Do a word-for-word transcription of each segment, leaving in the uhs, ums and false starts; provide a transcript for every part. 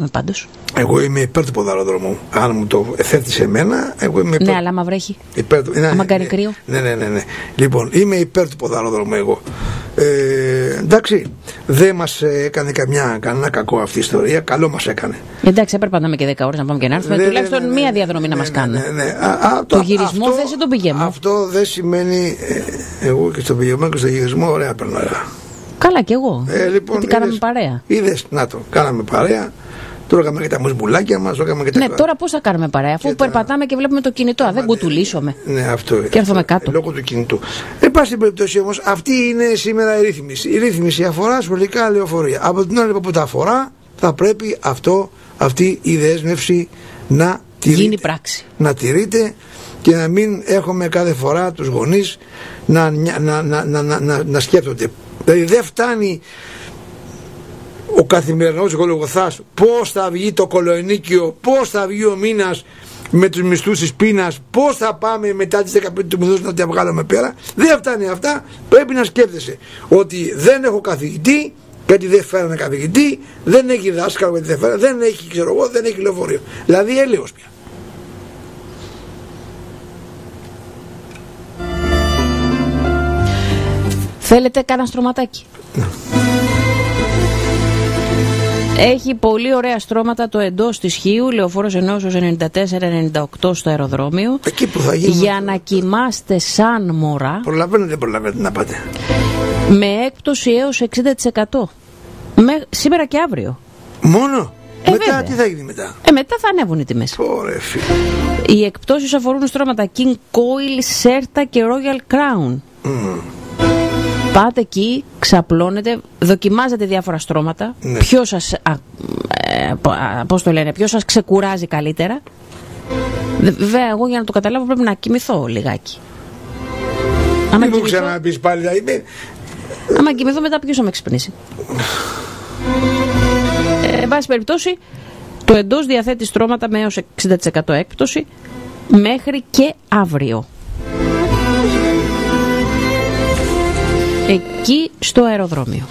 βρέχουμε πάντως. Εγώ είμαι υπέρ του ποδαρόδρομου. Αν μου το θέτει σε μένα, εγώ είμαι υπέρ. Ναι, αλλά άμα βρέχει. Υπέρ του... Άμα ναι, κάνει ναι, κρύο. Ναι, ναι, ναι, ναι. Λοιπόν, είμαι υπέρ του ποδαρόδρομου εγώ. Ε, εντάξει, δεν μας έκανε καμιά, κανένα κακό αυτή η ιστορία. Καλό μας έκανε. Εντάξει, έπρεπε να είμαι και δέκα ώρες να πάμε και να έρθουμε. Ναι, τουλάχιστον ναι, ναι, μία ναι, διαδρομή ναι, να μας ναι, κάνουν. Ναι, ναι, ναι. Α, α, το το γυρισμό αυτό, θες ή τον πηγαίνω. Αυτό δεν σημαίνει. Ε, εγώ και στον πηγαίνω και στον γυρισμό, ωραία περνάω. Καλά κι εγώ. Ε, λοιπόν, γιατί κάναμε είδες, παρέα. Είδες, να το, κάναμε παρέα. Τρώγαμε και τα μουσμπουλάκια μας, τρώγαμε και τα. Ναι, τώρα πώς θα κάνουμε παρέα, αφού περπατάμε τα... και βλέπουμε το κινητό. Α, δεν κουτουλήσουμε. Ναι, αυτό. Και έρθουμε κάτω. Λόγω του κινητού. Εν πάση περιπτώσει όμως, αυτή είναι σήμερα η ρύθμιση. Η ρύθμιση αφορά σχολικά λεωφορεία. Από την άλλη που τα αφορά, θα πρέπει αυτό, αυτή η δέσμευση να τηρείται. Γίνει πράξη. Να τηρείται και να μην έχουμε κάθε φορά τους γονείς να, να, να, να, να, να, να σκέπτονται. Δηλαδή δεν φτάνει ο καθημερινός γολογοθάς πώς θα βγει το κολοενίκιο, πώς θα βγει ο μήνας με τους μισθούς της πείνας, πώς θα πάμε μετά τις δεκαπέντε του μηνός να τα βγάλουμε πέρα. Δεν φτάνει αυτά, πρέπει να σκέφτεσαι ότι δεν έχω καθηγητή γιατί δεν φέρανε καθηγητή, δεν έχει δάσκαλο γιατί δεν φέρανε, δεν έχει ξέρω εγώ, δεν έχει λεωφορείο. Δηλαδή έλεος πια. Θέλετε κάνα στρωματάκι? Έχει πολύ ωραία στρώματα το εντός της Χίου, Λεωφόρος Ενώσεως ενενήντα τέσσερα ενενήντα οκτώ στο αεροδρόμιο. Εκεί που θα γίνει. Για να κοιμάστε σαν μωρά. Προλαβαίνετε, δεν προλαβαίνετε να πάτε. Με έκπτωση έως εξήντα τοις εκατό. Με, σήμερα και αύριο. Μόνο? Ε, μετά βέβαια. τι θα γίνει μετά? Ε, μετά θα ανέβουν οι τιμές. Ωραία, φίλε. Οι εκπτώσεις αφορούν στρώματα King Coil, Serta και Royal Crown. Mm. Πάτε εκεί, ξαπλώνετε, δοκιμάζετε διάφορα στρώματα. Ναι. Ποιος σας, α, ε, πώς το λένε, ποιος σας ξεκουράζει καλύτερα. Βέβαια, εγώ για να το καταλάβω πρέπει να κοιμηθώ λιγάκι. Μην μου ξαναπείς πάλι, δηλαδή. Άμα κοιμηθώ μετά ποιος θα με ξυπνήσει. ε, εν πάση περιπτώσει, το εντός διαθέτει στρώματα με έως εξήντα τοις εκατό έκπτωση μέχρι και αύριο. Εκεί στο αεροδρόμιο.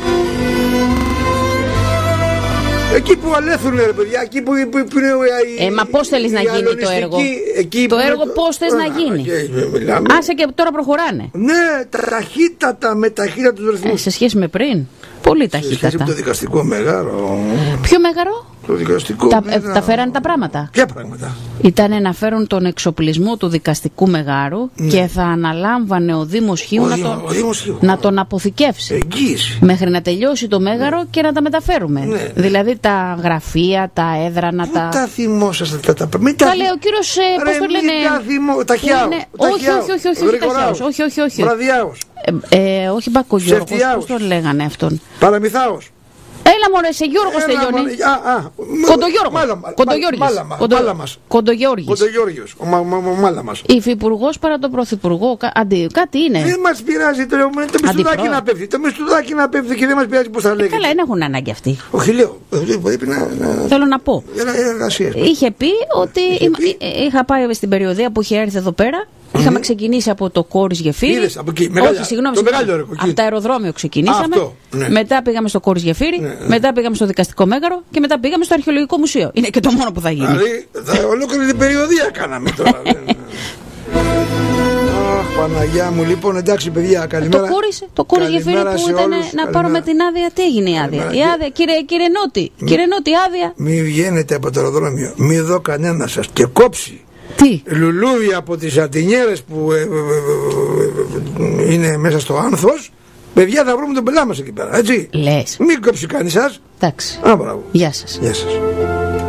Εκεί που αλέθουν ρε παιδιά, εκεί που, που, που είναι η, Ε, μα πώς θέλεις να γίνει το έργο? Το έργο πώς θες να γίνει? Άσε και τώρα προχωράνε. Ναι, ταχύτατα, με ταχύτατους ρυθμούς. Ε, σε σχέση με πριν, πολύ ταχύτατα. Σε σχέση με το δικαστικό μέγαρο. Ποιο μέγαρο? Το δικαστικό τα, μέγαρο. ε, τα φέρανε τα πράγματα. Ποια πράγματα? Ήταν να φέρουν τον εξοπλισμό του δικαστικού μεγάρου, ναι, και θα αναλάμβανε ο Δήμος Χίου να, τον, να τον αποθηκεύσει. Εγγύηση. Μέχρι να τελειώσει το μέγαρο, ναι, και να τα μεταφέρουμε. Ναι. Δηλαδή τα γραφεία, τα έδρανα. Πού τα... τα θυμόσαστε τα τα πράγματα? Τα λέει ο κύριος, πώς το λένε. Τα θυμό, ταχιάω. Όχι, όχι, όχι, όχι, όχι, όχι, όχι, όχι. Βραδιάος. Ε, ε, όχι Μπακογιώργος, πώς τον λέγανε αυτόν? Παραμυθάος. Έλα μωρέ, σε Γιώργος τελειώνει. Κοντογιώργος. Κοντογιώργης. Κοντογιώργιος. Ο Μάλαμας. Υφυπουργός παρά τον Πρωθυπουργό. Αντί, κάτι είναι. Δεν μας πειράζει το μισθουδάκι να πέφτει. Το μισθουδάκι να πέφτει και δεν μας πειράζει πώς θα λέγεται. Καλά, δεν έχουν ανάγκη αυτοί. Όχι, λέω. Πρέπει να. Θέλω να πω. Είχε πει ότι είχα πάει στην περιοδία που είχε έρθει εδώ πέρα. Είχαμε ξεκινήσει από το Κόρης Γεφύρι. Είδες, από εκεί, μεγάλα, όχι, συγγνώμη, το συγγνώμη. μεγάλο, από το αεροδρόμιο ξεκινήσαμε. Αυτό, ναι. Μετά πήγαμε στο Κόρης Γεφύρι. Ναι, ναι. Μετά πήγαμε στο Δικαστικό Μέγαρο. Και μετά πήγαμε στο Αρχαιολογικό Μουσείο. Είναι και το μόνο που θα γίνει. Δηλαδή, ολόκληρη την περιοδία κάναμε τώρα. Αχ, Παναγιά μου, λοιπόν, εντάξει, παιδιά, καλημέρα. Το Κόρης, το Κόρης Γεφύρι που ήταν όλους, να πάρουμε την άδεια. Τι έγινε η άδεια? Η άδεια, κύριε, κύριε Νότι, μη, κύριε Νότι, άδεια. Μην βγαίνετε από το αεροδρόμιο. Μην δω κανένα σας και κόψει. Τι? Λουλούδια από τις αρτινιέρες που ε, ε, ε, ε, είναι μέσα στο άνθος. Παιδιά, θα βρούμε τον πελά μας εκεί πέρα, έτσι. Λες. Μην κόψει κανείς σας. Εντάξει. Α, μπράβο. Γεια σας. Γεια σας.